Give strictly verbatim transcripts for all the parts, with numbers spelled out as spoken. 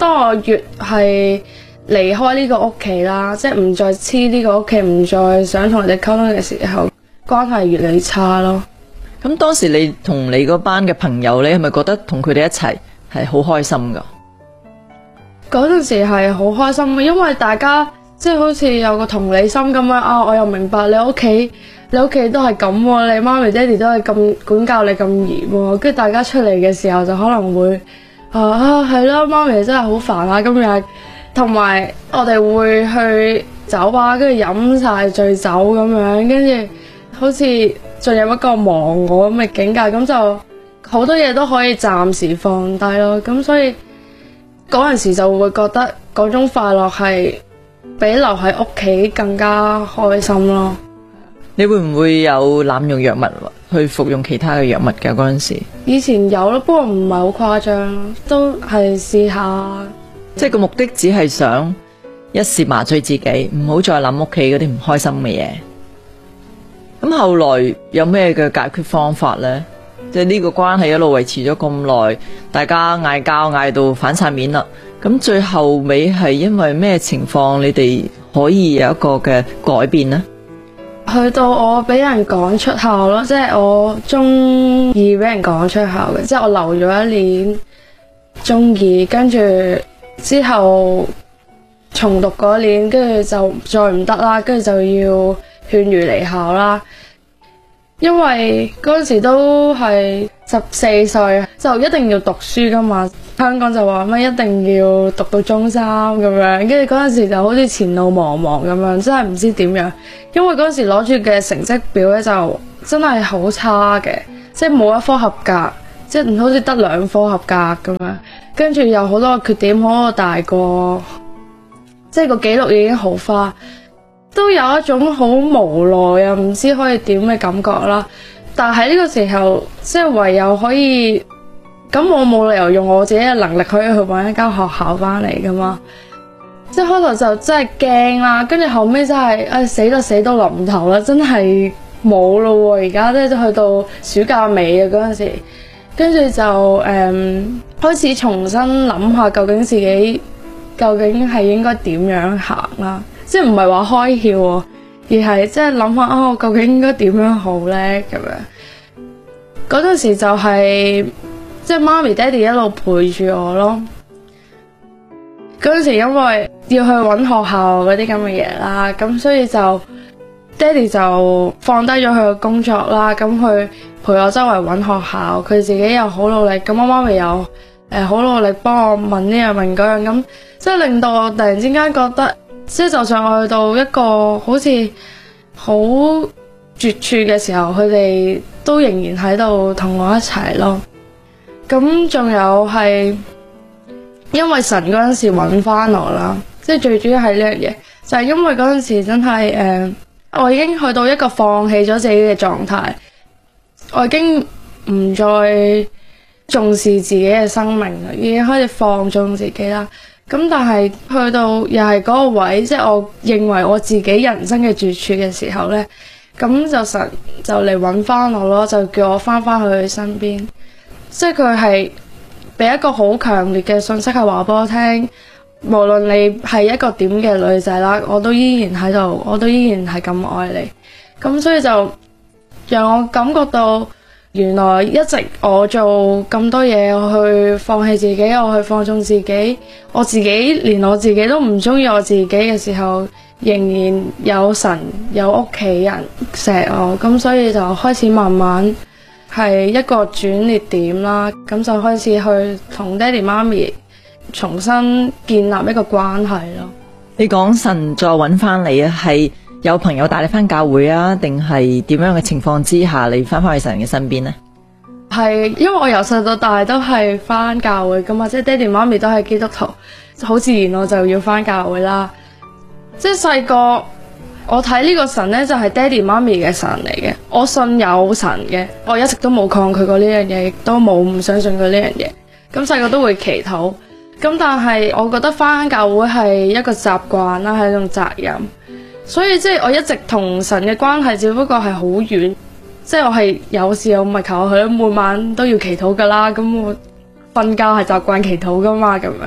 當我越係離開呢個屋企啦，即係唔再黐呢個屋企，唔再想同人哋溝通嘅時候，關係越嚟越差咯。 咁當時你同你嗰班嘅朋友，你係咪覺得同佢哋一齊係好開心噶？ 嗰陣時係好開心嘅，因為大家即係好似有個同理心咁樣啊！我又明白你屋企，你屋企都係咁喎，你媽咪爹哋都係咁管教你咁嚴喎，跟住大家出嚟嘅時候就可能會啊啊係咯，媽咪真係好煩啊！咁樣同埋我哋會去酒吧，跟住飲晒醉酒咁樣，跟住好似進入一個忘我咁嘅境界，咁就好多嘢都可以暫時放低咯。咁所以嗰陣時就會覺得嗰種快樂係比留喺屋企更加開心咯。 你會唔會有濫用藥物去服用其他嘅藥物㗎？嗰陣時以前有咯，不過唔係好誇張，都係試下。 即係個目的只係想一時麻醉自己，唔好再諗屋企嗰啲唔開心嘅嘢。咁後來有咩嘅解決方法呢？即係呢個關係一路維持咗咁耐，大家嗌交嗌到反晒面啦。咁最後尾係因為咩情況，你哋可以有一個嘅改變呢？ 去到我俾人趕出校咯，即係我中二俾人趕出校嘅，即係我留咗一年中二，跟住之後重讀嗰年，跟住就再唔得啦，跟住就要勸喻離校啦。因為嗰陣時都係十四歲，就一定要讀書噶嘛。香港就話咩一定要讀到中三咁樣，跟住嗰陣時就好似前路茫茫咁樣，真係唔知點樣。因為嗰陣時攞住嘅成績表咧就真係好差嘅，即係冇一科合格，即係好似得兩科合格咁樣。跟住有好多缺點，好多大個，即係個記錄已經好花。都有一種好無奈啊，唔知可以點嘅感覺啦。但係呢個時候，即係唯有可以，咁我冇理由用我自己嘅能力可以去搵一間學校翻嚟噶嘛。即係開頭就真係驚啦，跟住後尾真係，唉死啦死到臨頭啦，真係冇咯喎。而家即係去到暑假尾啊嗰陣時，跟住就誒、嗯、開始重新諗下究竟自己究竟係應該點樣行啦。即係唔係話開竅喎，而係即係諗下啊，我究竟應該點樣好咧？咁樣嗰陣時就係即係媽咪爹哋一路陪住我咯。嗰陣時因為要去揾學校嗰啲咁嘅嘢啦，咁所以就爹哋就放低咗佢嘅工作啦，咁去陪我周圍揾學校。佢自己又好努力，咁我媽咪又誒好努力幫我問呢樣問嗰樣，咁即係令到我突然之間覺得。即係就算我去到一個好似好絕處嘅時候，佢哋都仍然喺度同我一齊咯。咁仲有係因為神嗰陣時揾翻我啦，即係最主要係呢樣嘢，就係因為嗰陣時真係誒、呃，我已經去到一個放棄咗自己嘅狀態，我已經唔再重視自己嘅生命啦，已經開始放縱自己啦。咁但係去到又係嗰個位，即係我認為我自己人生嘅絕處嘅時候呢，咁就神就嚟揾翻我咯，就叫我翻翻去佢身邊。即係佢係俾一個好強烈嘅信息係話俾我聽，無論你係一個點嘅女仔啦，我都依然喺度，我都依然係咁愛你。咁所以就讓我感覺到。原來一直我做咁多嘢，我去放棄自己，我去放縱自己，我自己連我自己都唔中意我自己嘅時候，仍然有神有屋企人錫我，咁所以就開始慢慢係一個轉捩點啦，咁就開始去同爹哋媽咪重新建立一個關係咯。 你講神再揾翻你啊，係有朋友帶你翻教會啊，定係點樣嘅情況之下你翻返去神嘅身邊呢？ 係因為我由細到大都係翻教會噶嘛，即係爹哋媽咪都係基督徒，好自然我就要翻教會啦。即係細個我睇呢個神呢，就係爹哋媽咪嘅神嚟嘅，我信有神嘅，我一直都冇抗拒過呢樣嘢，亦都冇唔相信過呢樣嘢。咁細個都會祈禱，咁但係我覺得翻教會係一個習慣啦，係一種責任。所以即係我一直同神嘅關係只不過係好遠，即係我係有事我咪求佢，每晚都要祈禱噶啦，咁我瞓覺係習慣祈禱噶嘛，咁樣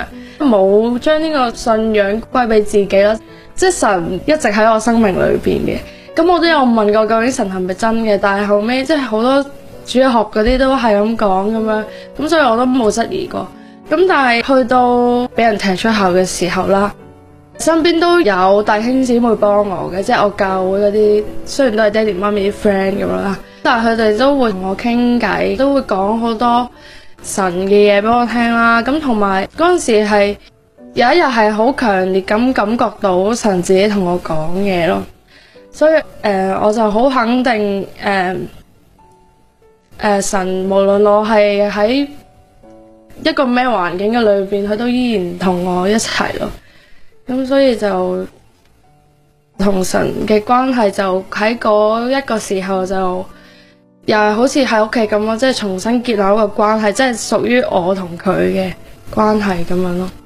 冇將呢個信仰歸俾自己啦。即係神一直喺我生命裏邊嘅，咁我都有問過究竟神係咪真嘅，但係後尾即係好多主日學嗰啲都係咁講咁樣，咁所以我都冇質疑過。咁但係去到俾人踢出校嘅時候啦，身邊都有弟兄姊妹幫我嘅，即係我教會嗰啲，雖然都係爹哋媽咪啲 friend 咁樣啦，但係佢哋都會同我傾偈，都會講好多神嘅嘢俾我聽啦。咁同埋嗰陣時係有一日係好強烈咁感覺到神自己同我講嘢咯，所以誒、呃、我就好肯定誒誒、呃呃、神無論我係喺一個咩環境嘅裏邊，佢都依然同我一齊咯。咁所以就同神嘅關係就喺嗰一個時候就又係好似喺屋企咁咯，即係重新建立一個關係，即係屬於我同佢嘅關係咁樣咯。